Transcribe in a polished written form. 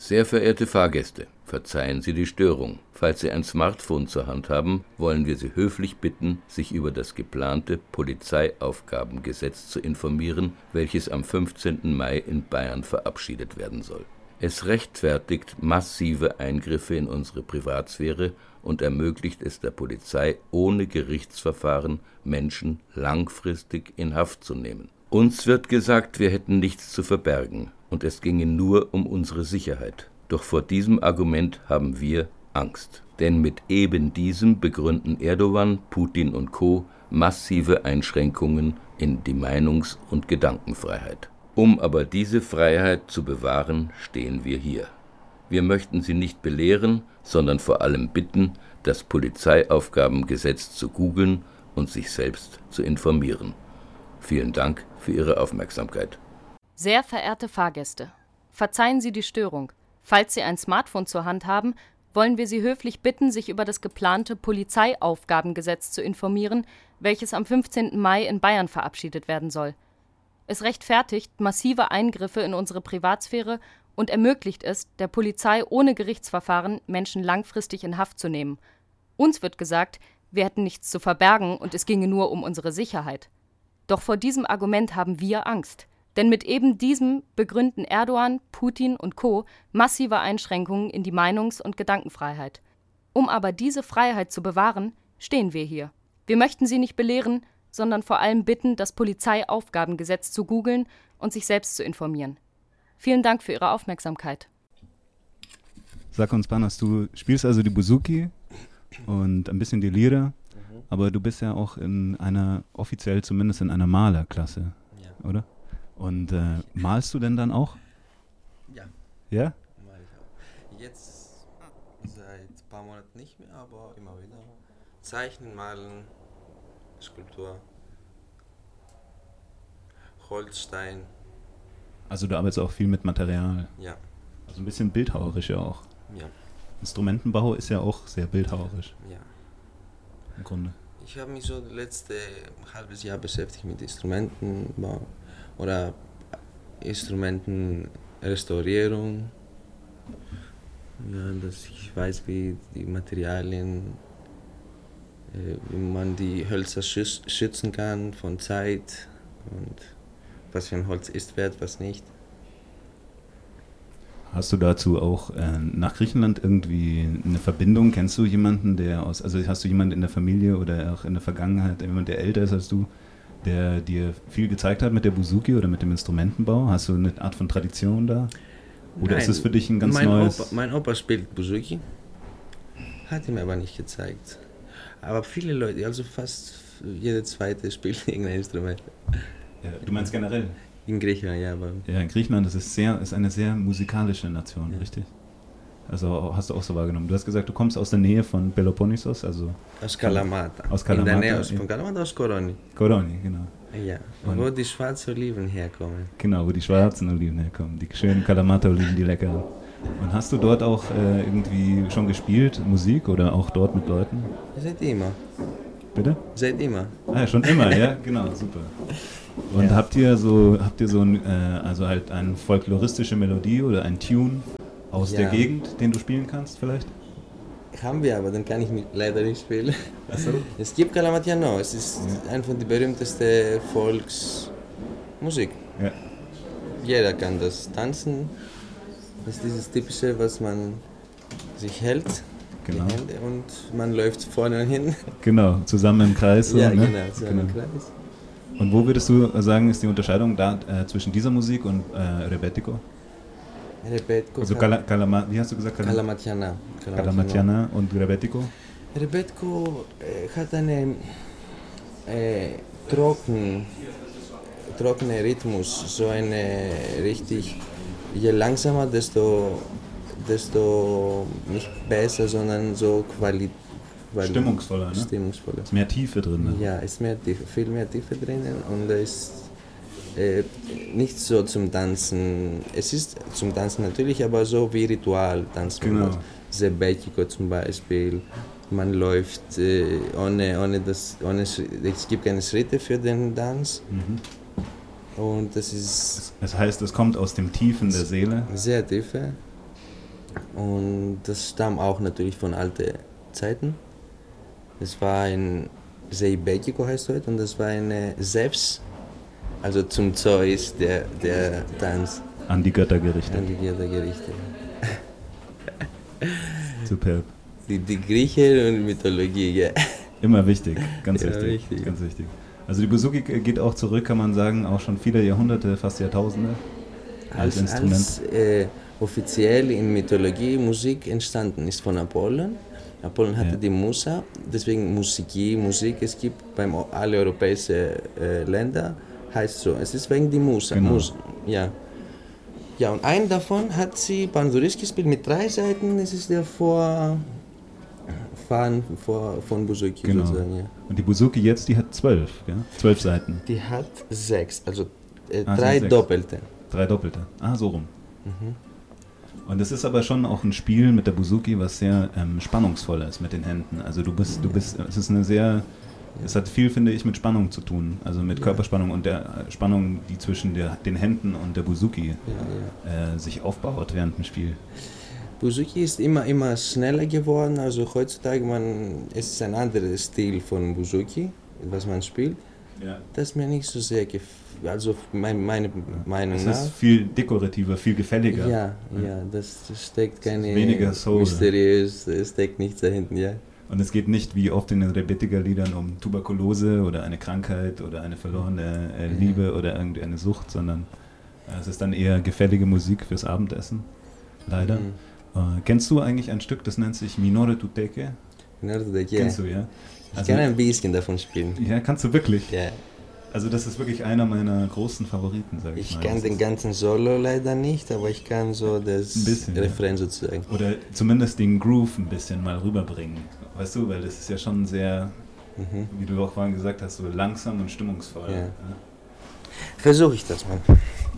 Sehr verehrte Fahrgäste, verzeihen Sie die Störung. Falls Sie ein Smartphone zur Hand haben, wollen wir Sie höflich bitten, sich über das geplante Polizeiaufgabengesetz zu informieren, welches am 15. Mai in Bayern verabschiedet werden soll. Es rechtfertigt massive Eingriffe in unsere Privatsphäre und ermöglicht es der Polizei, ohne Gerichtsverfahren Menschen langfristig in Haft zu nehmen. Uns wird gesagt, wir hätten nichts zu verbergen und es ginge nur um unsere Sicherheit. Doch vor diesem Argument haben wir Angst. Denn mit eben diesem begründen Erdogan, Putin und Co. massive Einschränkungen in die Meinungs- und Gedankenfreiheit. Um aber diese Freiheit zu bewahren, stehen wir hier. Wir möchten Sie nicht belehren, sondern vor allem bitten, das Polizeiaufgabengesetz zu googeln und sich selbst zu informieren. Vielen Dank für Ihre Aufmerksamkeit. Sehr verehrte Fahrgäste, verzeihen Sie die Störung. Falls Sie ein Smartphone zur Hand haben, wollen wir Sie höflich bitten, sich über das geplante Polizeiaufgabengesetz zu informieren, welches am 15. Mai in Bayern verabschiedet werden soll. Es rechtfertigt massive Eingriffe in unsere Privatsphäre und ermöglicht es, der Polizei ohne Gerichtsverfahren Menschen langfristig in Haft zu nehmen. Uns wird gesagt, wir hätten nichts zu verbergen und es ginge nur um unsere Sicherheit. Doch vor diesem Argument haben wir Angst. Denn mit eben diesem begründen Erdogan, Putin und Co. massive Einschränkungen in die Meinungs- und Gedankenfreiheit. Um aber diese Freiheit zu bewahren, stehen wir hier. Wir möchten Sie nicht belehren, sondern vor allem bitten, das Polizeiaufgabengesetz zu googeln und sich selbst zu informieren. Vielen Dank für Ihre Aufmerksamkeit. Sag uns, Panos, du spielst also die Bouzouki und ein bisschen die Lira, aber du bist ja auch offiziell zumindest in einer Malerklasse, ja. Oder? Und malst du denn dann auch? Ja. Ja? Mal ich auch. Jetzt seit ein paar Monaten nicht mehr, aber immer wieder. Zeichnen, malen, Skulptur, Holzstein. Also du arbeitest auch viel mit Material. Ja. Also ein bisschen bildhauerisch ja auch. Ja. Instrumentenbau ist ja auch sehr bildhauerisch. Ja. Im Grunde. Ich habe mich so das letzte halbes Jahr beschäftigt mit Instrumentenbau oder Instrumentenrestaurierung. Ja, dass ich weiß, wie die Materialien, wie man die Hölzer schützen kann von Zeit und was für ein Holz ist wert, was nicht. Hast du dazu auch nach Griechenland irgendwie eine Verbindung? Kennst du jemanden, also hast du jemanden in der Familie oder auch in der Vergangenheit, jemand, der älter ist als du, der dir viel gezeigt hat mit der Bouzouki oder mit dem Instrumentenbau? Hast du eine Art von Tradition da? Oder Nein, ist es für dich ein ganz neues? Mein Opa spielt Bouzouki, hat ihm aber nicht gezeigt. Aber viele Leute, also fast jeder Zweite spielt irgendein Instrument. Ja, du meinst generell? In Griechenland, ja. Aber Ja, in Griechenland ist eine sehr musikalische Nation, ja. Richtig? Also hast du auch so wahrgenommen. Du hast gesagt, du kommst aus der Nähe von Peloponnesos, also... Aus Kalamata. Aus Kalamata. In der Nähe von Kalamata aus Koroni. Koroni, genau. Ja, wo die schwarzen Oliven herkommen. Genau, wo die schwarzen Oliven herkommen. Die schönen Kalamata-Oliven, die leckeren. Und hast du dort auch irgendwie schon gespielt, Musik, oder auch dort mit Leuten? Seit immer. Bitte? Seit immer. Ah ja, schon immer, ja, genau, super. Und ja. Habt ihr so also halt eine folkloristische Melodie oder ein Tune aus der Gegend, den du spielen kannst vielleicht? Haben wir, aber dann kann ich leider nicht spielen. Achso. Es gibt Kalamatiano, es ist einfach die berühmteste Volksmusik. Ja. Jeder kann das tanzen. Das ist dieses Typische, was man sich hält, genau. Die Hände, und man läuft vorne und hinten. Genau, zusammen im Kreis. So, ja, ne? genau, zusammen im Kreis. Und wo würdest du sagen, ist die Unterscheidung da zwischen dieser Musik und Rebetiko? Rebetiko. Also wie hast du gesagt? Kalamatiana. Kalamatiana und Rebetiko? Rebetiko hat einen trockenen Rhythmus, so eine richtig, je langsamer, desto nicht besser, sondern so stimmungsvoller, ne? Stimmungsvoller. Ist mehr Tiefe drin. Ne? Ja, ist viel mehr Tiefe drinnen und es ist nicht so zum Tanzen. Es ist zum Tanzen natürlich, aber so wie Ritual tanzen. Genau. Zebekiko zum Beispiel. Man läuft es gibt keine Schritte für den Tanz. Mhm. Und das ist... Das heißt, es kommt aus dem Tiefen der Seele. Sehr tiefe. Und das stammt auch natürlich von alten Zeiten. Es war ein Zeibekiko heißt heute und das war eine Zeus, also zum Zeus, der Tanz. An die Götter gerichtet. An die Götter gerichtet. Superb. Die Griechen und Mythologie, ja. Immer wichtig, ganz Ja, wichtig, wichtig. ganz wichtig. Also die Bouzouki geht auch zurück, kann man sagen, auch schon viele Jahrhunderte, fast Jahrtausende als Instrument. Als offiziell in Mythologie Musik entstanden ist von Apollon. Apollon hatte die Musa, deswegen Musik, es gibt bei allen europäischen Ländern, heißt so, es ist wegen die Musa. Genau. Ja. Ja, und einen davon hat sie Panduris gespielt mit 3 Seiten, es ist der von Bouzouki Genau. sozusagen. Ja. Und die Bouzouki jetzt, die hat 12, ja? 12 Seiten. Die hat 6, also sind 3 6. Doppelte. 3 Doppelte. Ah, so rum. Und es ist aber schon auch ein Spiel mit der Bouzouki, was sehr spannungsvoll ist mit den Händen. Also es ist eine sehr, es hat viel, finde ich, mit Spannung zu tun. Also mit Körperspannung und der Spannung, die zwischen den Händen und der Bouzouki sich aufbaut während dem Spiel. Bouzouki ist immer schneller geworden, also heutzutage es ist ein anderer Stil von Bouzouki, was man spielt. Ja. Das mir nicht so sehr gefällt, also meine Meinung Es nach. ist viel dekorativer, viel gefälliger. Ja, das steckt keine weniger Soul. mysteriös, es steckt nichts dahinten, ja. Und es geht nicht wie oft in den Rebettiger-Liedern um Tuberkulose oder eine Krankheit oder eine verlorene Liebe oder irgendeine Sucht, sondern es ist dann eher gefällige Musik fürs Abendessen, leider. Kennst du eigentlich ein Stück, das nennt sich Minore Tuteke? Kennst du, ja? Ich kann ein bisschen davon spielen. Ja, kannst du wirklich? Ja. Also das ist wirklich einer meiner großen Favoriten, sage ich mal. Ich kann den ganzen Solo leider nicht, aber ich kann so das Ein bisschen, Refrain sozusagen. Oder zumindest den Groove ein bisschen mal rüberbringen. Weißt du, weil das ist ja schon sehr, wie du auch vorhin gesagt hast, so langsam und stimmungsvoll. Ja. Versuche ich das mal.